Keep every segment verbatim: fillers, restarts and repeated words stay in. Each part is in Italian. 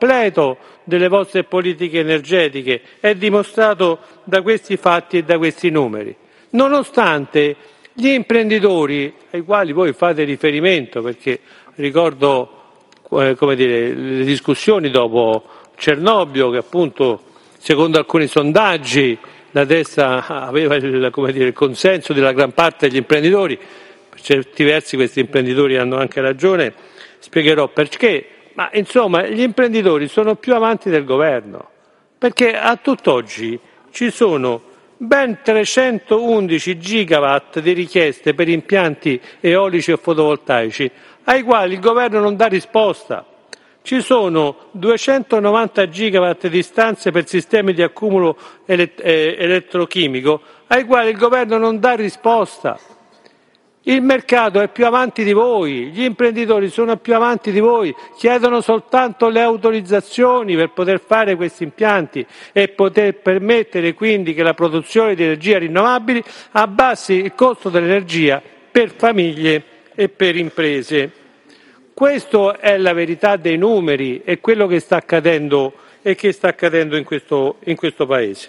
completo delle vostre politiche energetiche, è dimostrato da questi fatti e da questi numeri. Nonostante gli imprenditori ai quali voi fate riferimento, perché ricordo eh, come dire, le discussioni dopo Cernobbio, che appunto secondo alcuni sondaggi la destra aveva il, come dire, il consenso della gran parte degli imprenditori, per certi versi questi imprenditori hanno anche ragione, spiegherò perché, ma insomma gli imprenditori sono più avanti del governo, perché a tutt'oggi ci sono ben trecentoundici gigawatt di richieste per impianti eolici e fotovoltaici ai quali il governo non dà risposta. Ci sono duecentonovanta gigawatt di istanze per sistemi di accumulo elett- eh, elettrochimico ai quali il governo non dà risposta. Il mercato è più avanti di voi, gli imprenditori sono più avanti di voi, chiedono soltanto le autorizzazioni per poter fare questi impianti e poter permettere quindi che la produzione di energia rinnovabili abbassi il costo dell'energia per famiglie e per imprese. Questa è la verità dei numeri e quello che sta accadendo e che sta accadendo in questo, in questo Paese.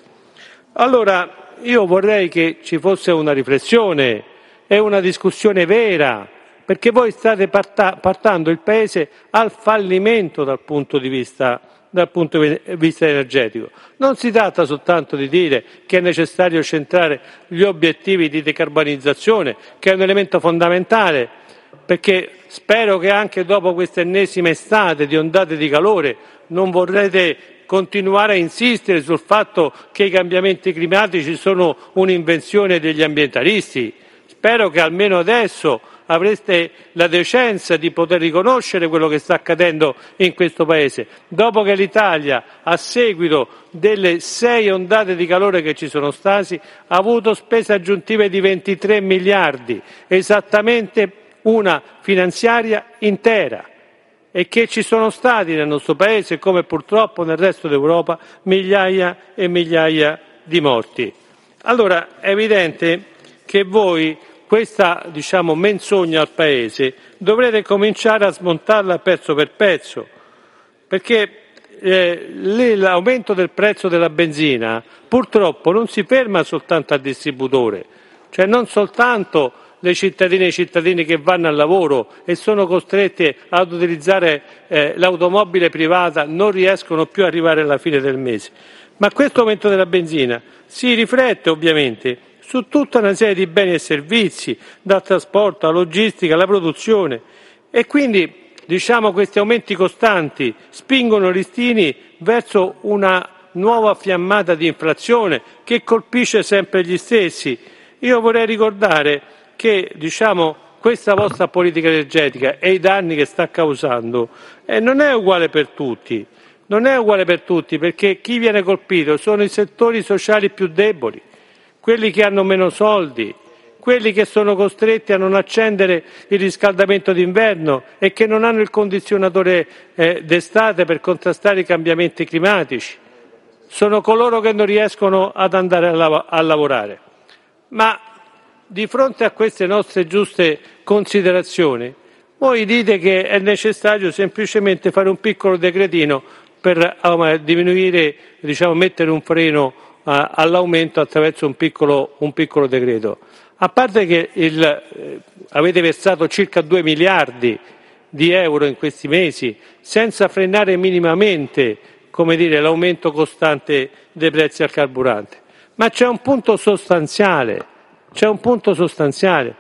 Allora io vorrei che ci fosse una riflessione e una discussione vera, perché voi state parta- portando il Paese al fallimento dal punto di vista, dal punto di vista energetico. Non si tratta soltanto di dire che è necessario centrare gli obiettivi di decarbonizzazione, che è un elemento fondamentale, perché spero che anche dopo questa ennesima estate di ondate di calore non vorrete continuare a insistere sul fatto che i cambiamenti climatici sono un'invenzione degli ambientalisti. Spero che almeno adesso avreste la decenza di poter riconoscere quello che sta accadendo in questo Paese. Dopo che l'Italia, a seguito delle sei ondate di calore che ci sono stati, ha avuto spese aggiuntive di ventitré miliardi, esattamente una finanziaria intera, e che ci sono stati nel nostro Paese, come purtroppo nel resto d'Europa, migliaia e migliaia di morti. Allora è evidente che voi questa, diciamo, menzogna al Paese dovrete cominciare a smontarla pezzo per pezzo, perché eh, l'aumento del prezzo della benzina purtroppo non si ferma soltanto al distributore, cioè non soltanto le cittadine e i cittadini che vanno al lavoro e sono costretti ad utilizzare eh, l'automobile privata non riescono più ad arrivare alla fine del mese, ma questo aumento della benzina si riflette ovviamente su tutta una serie di beni e servizi, dal trasporto alla logistica alla produzione, e quindi diciamo questi aumenti costanti spingono i listini verso una nuova fiammata di inflazione che colpisce sempre gli stessi. Io vorrei ricordare che diciamo questa vostra politica energetica e i danni che sta causando eh, non è uguale per tutti, non è uguale per tutti, perché chi viene colpito sono i settori sociali più deboli, quelli che hanno meno soldi, quelli che sono costretti a non accendere il riscaldamento d'inverno e che non hanno il condizionatore eh, d'estate per contrastare i cambiamenti climatici. Sono coloro che non riescono ad andare a, lav- a lavorare. Ma di fronte a queste nostre giuste considerazioni, voi dite che è necessario semplicemente fare un piccolo decretino per um, diminuire, diciamo, mettere un freno uh, all'aumento attraverso un piccolo, un piccolo decreto. A parte che il, eh, avete versato circa due miliardi di euro in questi mesi senza frenare minimamente, come dire, l'aumento costante dei prezzi al carburante. Ma c'è un punto sostanziale, c'è un punto sostanziale,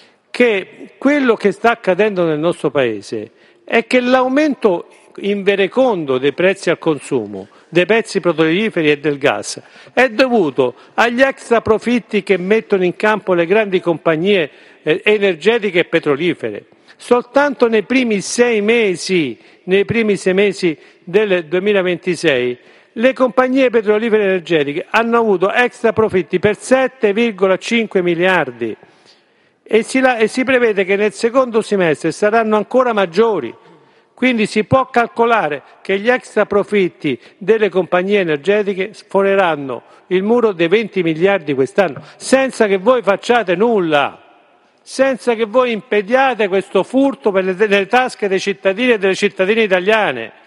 che quello che sta accadendo nel nostro Paese è che l'aumento inverecondo dei prezzi al consumo, dei prezzi petroliferi e del gas, è dovuto agli extra profitti che mettono in campo le grandi compagnie eh, energetiche e petrolifere. Soltanto nei primi sei mesi, nei primi sei mesi del duemilaventisei, le compagnie petrolifere e energetiche hanno avuto extra profitti per sette virgola cinque miliardi e si, la, e si prevede che nel secondo semestre saranno ancora maggiori. Quindi si può calcolare che gli extra profitti delle compagnie energetiche sforeranno il muro dei venti miliardi quest'anno, senza che voi facciate nulla, senza che voi impediate questo furto per le, nelle tasche dei cittadini e delle cittadine italiane.